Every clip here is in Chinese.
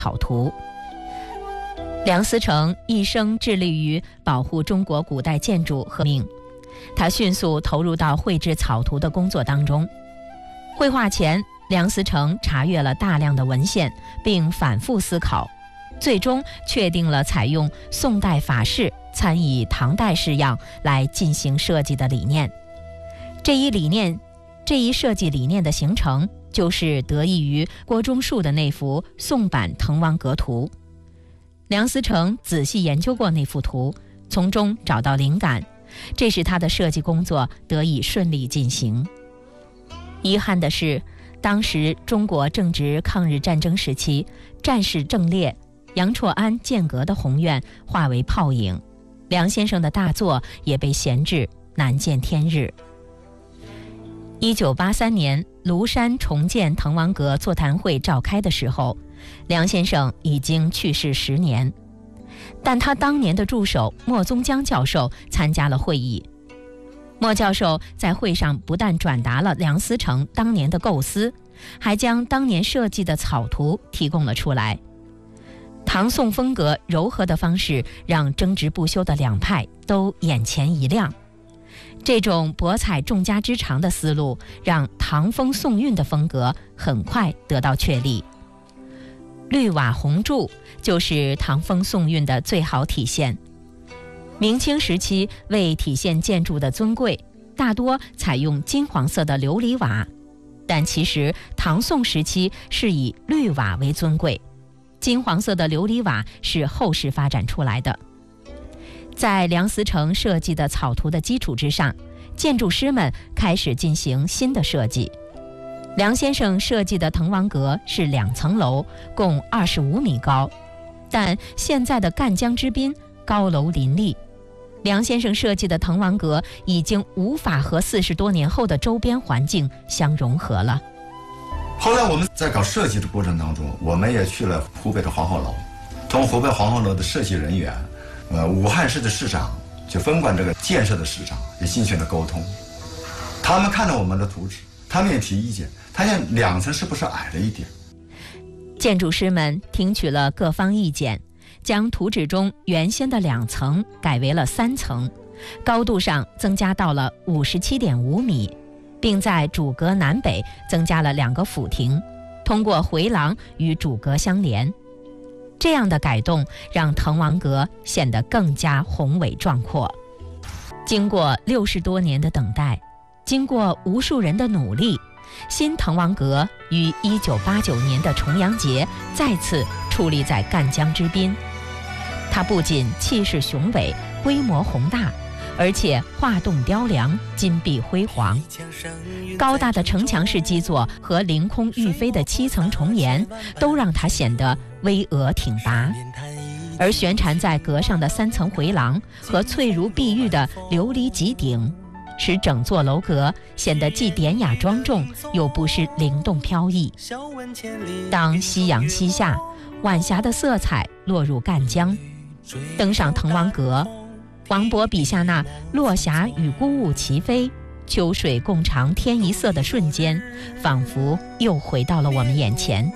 草图。梁思成一生致力于保护中国古代建筑和命，他迅速投入到绘制草图的工作当中。绘画前，梁思成查阅了大量的文献，并反复思考，最终确定了采用宋代法式参以唐代式样来进行设计的理念。这一设计理念的形成，就是得益于郭忠树的那幅宋版滕王阁图。梁思成仔细研究过那幅图，从中找到灵感，这使他的设计工作得以顺利进行。遗憾的是，当时中国正值抗日战争时期，战事正烈，杨绰安建阁的宏愿化为泡影，梁先生的大作也被闲置，难见天日。1983年庐山重建滕王阁座谈会召开的时候，梁先生已经去世10年，但他当年的助手莫宗江教授参加了会议。莫教授在会上不但转达了梁思成当年的构思，还将当年设计的草图提供了出来。唐宋风格柔和的方式让争执不休的两派都眼前一亮。这种博采众家之长的思路，让唐风宋韵的风格很快得到确立。绿瓦红柱就是唐风宋韵的最好体现。明清时期为体现建筑的尊贵，大多采用金黄色的琉璃瓦，但其实唐宋时期是以绿瓦为尊贵，金黄色的琉璃瓦是后世发展出来的。在梁思成设计的草图的基础之上，建筑师们开始进行新的设计。梁先生设计的滕王阁是2层楼，共25米高，但现在的赣江之滨高楼林立，梁先生设计的滕王阁已经无法和40多年后的周边环境相融合了。 后来我们在搞设计的过程当中，我们也去了湖北的黄鹤楼，同湖北黄鹤楼的设计人员武汉市的市长，就分管这个建设的市长也进行了沟通。他们看了我们的图纸，他们也提意见，他现2层是不是矮了一点？ 建筑师们听取了各方意见，将图纸中原先的2层改为了3层，高度上增加到了57.5米，并在主阁南北增加了2个府亭，通过回廊与主阁相连。这样的改动让滕王阁显得更加宏伟壮阔。经过60多年的等待，经过无数人的努力，新滕王阁于1989年的重阳节再次矗立在赣江之滨。它不仅气势雄伟，规模宏大，而且画栋雕梁，金碧辉煌。高大的城墙式基座和凌空欲飞的7层重檐都让它显得巍峨挺拔，而悬缠在阁上的3层回廊和翠如碧玉的琉璃极顶，使整座楼阁显得既典雅庄重，又不失灵动飘逸。当夕阳西下，晚霞的色彩落入赣江，登上滕王阁，王勃笔下那落霞与孤鹜齐飞，秋水共长天一色的瞬间，仿佛又回到了我们眼前。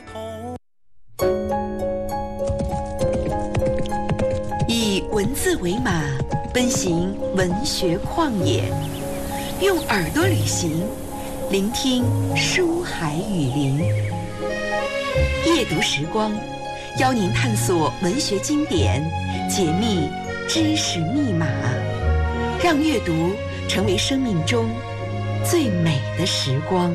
以文字为马，奔行文学旷野，用耳朵旅行，聆听书海雨林。夜读时光，邀您探索文学经典，解密知识密码，让阅读成为生命中最美的时光。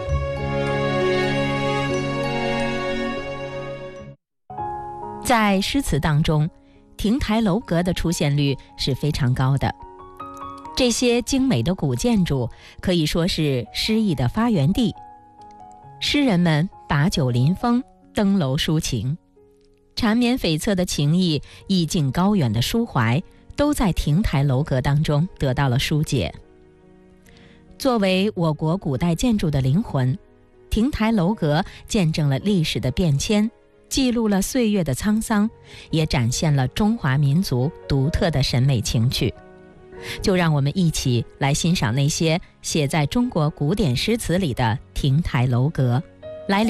在诗词当中，亭台楼阁的出现率是非常高的。这些精美的古建筑可以说是诗意的发源地。诗人们把酒临风，登楼抒情，缠绵悱恻的情意，意境高远的抒怀，都在亭台楼阁当中得到了疏解。作为我国古代建筑的灵魂，亭台楼阁见证了历史的变迁，记录了岁月的沧桑，也展现了中华民族独特的审美情趣。就让我们一起来欣赏那些写在中国古典诗词里的亭台楼阁。